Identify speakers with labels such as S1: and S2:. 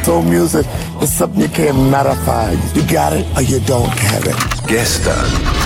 S1: soul music is something you can't modify. You got it or you don't have it.
S2: Gestern